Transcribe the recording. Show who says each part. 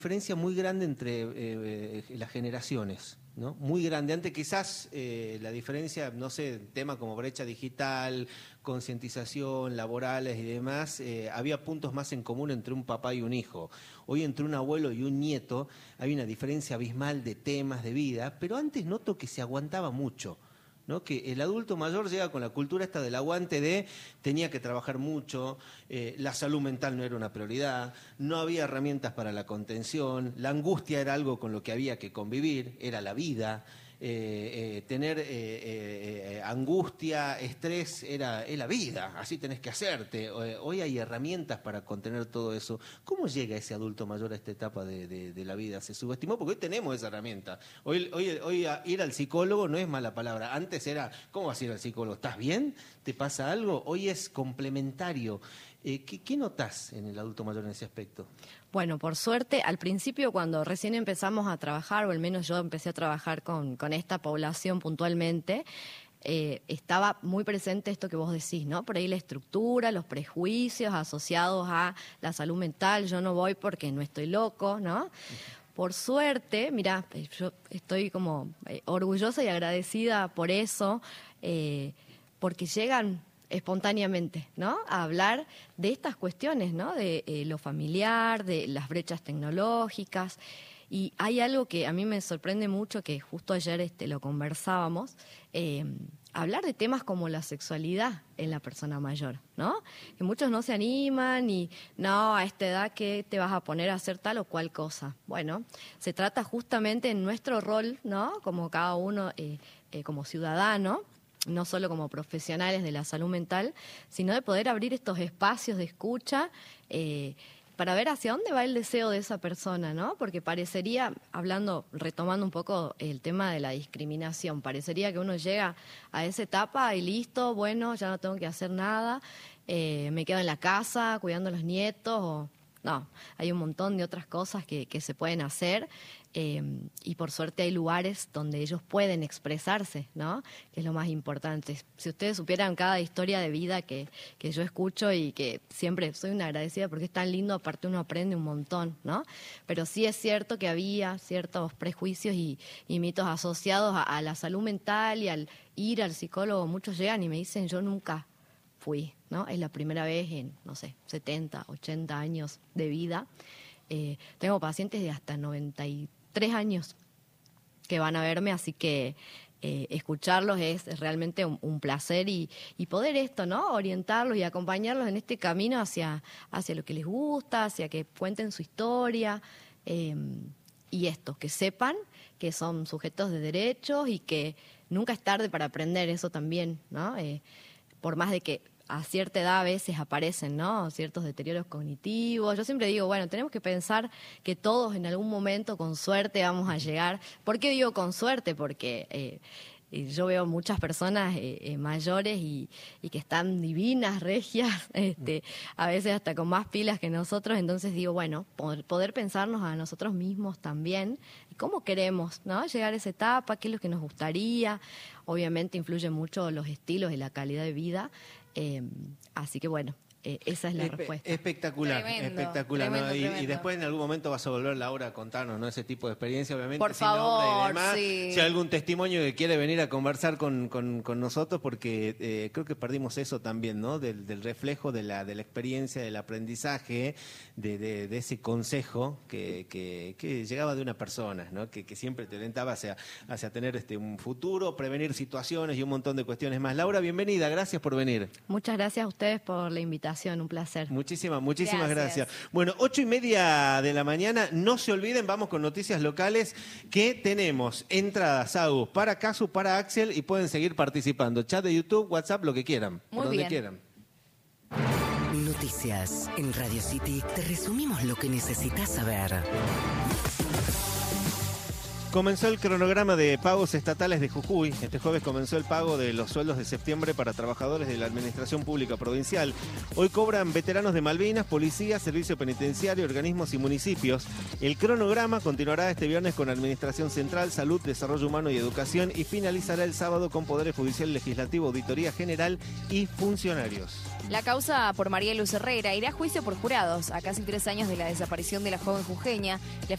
Speaker 1: Diferencia muy grande entre las generaciones, ¿no? Muy grande. Antes quizás la diferencia, no sé, tema como brecha digital, concientización, laborales y demás, había puntos más en común entre un papá y un hijo. Hoy entre un abuelo y un nieto hay una diferencia abismal de temas, de vida, pero antes noto que se aguantaba mucho, ¿no? Que el adulto mayor llega con la cultura esta del aguante de tenía que trabajar mucho, la salud mental no era una prioridad, no había herramientas para la contención, la angustia era algo con lo que había que convivir, era la vida, tener angustia, estrés, es la vida, así tenés que hacerte. Hoy hay herramientas para contener todo eso. ¿Cómo llega ese adulto mayor a esta etapa de la vida? ¿Se subestimó? Porque hoy tenemos esa herramienta. Hoy ir al psicólogo no es mala palabra. Antes era, ¿cómo vas a ir al psicólogo? ¿Estás bien? ¿Te pasa algo? Hoy es complementario. ¿Qué notás en el adulto mayor en ese aspecto?
Speaker 2: Bueno, por suerte, al principio cuando recién empezamos a trabajar, o al menos yo empecé a trabajar con esta población puntualmente, estaba muy presente esto que vos decís, ¿no? Por ahí la estructura, los prejuicios asociados a la salud mental, yo no voy porque no estoy loco, ¿no? Por suerte, mira, yo estoy como orgullosa y agradecida por eso, porque llegan espontáneamente, ¿no? A hablar de estas cuestiones, ¿no? De lo familiar, de las brechas tecnológicas. Y hay algo que a mí me sorprende mucho, que justo ayer lo conversábamos, hablar de temas como la sexualidad en la persona mayor, ¿no? Que muchos no se animan y, no, a esta edad que te vas a poner a hacer tal o cual cosa. Bueno, se trata justamente en nuestro rol, ¿no? Como cada uno, como ciudadano, no solo como profesionales de la salud mental, sino de poder abrir estos espacios de escucha para ver hacia dónde va el deseo de esa persona, ¿no? Porque parecería, retomando un poco el tema de la discriminación, parecería que uno llega a esa etapa y listo, bueno, ya no tengo que hacer nada, me quedo en la casa cuidando a los nietos, no, hay un montón de otras cosas que se pueden hacer. Y por suerte hay lugares donde ellos pueden expresarse, ¿no? Que es lo más importante. Si ustedes supieran cada historia de vida que yo escucho y que siempre soy una agradecida porque es tan lindo, aparte uno aprende un montón, ¿no? Pero sí es cierto que había ciertos prejuicios y mitos asociados a la salud mental y al ir al psicólogo. Muchos llegan y me dicen, yo nunca fui, ¿no? Es la primera vez en, no sé, 70, 80 años de vida. Tengo pacientes de hasta 93 años que van a verme, así que escucharlos es realmente un placer y poder esto, ¿no? Orientarlos y acompañarlos en este camino hacia lo que les gusta, hacia que cuenten su historia y esto, que sepan que son sujetos de derechos y que nunca es tarde para aprender, eso también, ¿no? Por más de que a cierta edad a veces aparecen, ¿no? Ciertos deterioros cognitivos. Yo siempre digo, bueno, tenemos que pensar que todos en algún momento con suerte vamos a llegar. ¿Por qué digo con suerte? Porque yo veo muchas personas mayores y que están divinas, regias, a veces hasta con más pilas que nosotros. Entonces digo, bueno, poder pensarnos a nosotros mismos también. ¿Cómo queremos, ¿no? Llegar a esa etapa? ¿Qué es lo que nos gustaría? Obviamente influyen mucho los estilos y la calidad de vida. Así que bueno, esa es la respuesta.
Speaker 1: Espectacular,
Speaker 3: Tremendo,
Speaker 1: espectacular.
Speaker 3: tremendo,
Speaker 1: ¿no?
Speaker 3: tremendo.
Speaker 1: Y después en algún momento vas a volver, Laura, a contarnos, ¿no? Ese tipo de experiencia, obviamente,
Speaker 3: Por
Speaker 1: sin nombre y
Speaker 3: favor,
Speaker 1: demás.
Speaker 3: sí.
Speaker 1: Si hay algún testimonio que quiere venir a conversar con nosotros, porque creo que perdimos eso también, ¿no? Del reflejo de la experiencia, del aprendizaje, de ese consejo que llegaba de una persona, ¿no? Que siempre te orientaba hacia tener un futuro, prevenir situaciones y un montón de cuestiones más. Laura, bienvenida, gracias por venir.
Speaker 2: Muchas gracias a ustedes por la invitación, un placer.
Speaker 1: Muchísimas
Speaker 3: Gracias.
Speaker 1: gracias. Bueno, 8:30 de la mañana, no se olviden, vamos con noticias locales, que tenemos entradas, Agus, para Casu, para Axel, y pueden seguir participando. Chat de YouTube, WhatsApp, lo que quieran,
Speaker 3: Muy
Speaker 1: por donde
Speaker 3: bien.
Speaker 1: quieran.
Speaker 4: Noticias en Radio City. Te resumimos lo que necesitas saber.
Speaker 1: Comenzó el cronograma de pagos estatales de Jujuy. Este jueves comenzó el pago de los sueldos de septiembre para trabajadores de la Administración Pública Provincial. Hoy cobran veteranos de Malvinas, policías, servicio penitenciario, organismos y municipios. El cronograma continuará este viernes con Administración Central, Salud, Desarrollo Humano y Educación y finalizará el sábado con Poder Judicial, Legislativo, Auditoría General y funcionarios.
Speaker 3: La causa por María Luz Herrera irá a juicio por jurados a casi 3 años de la desaparición de la joven jujeña. La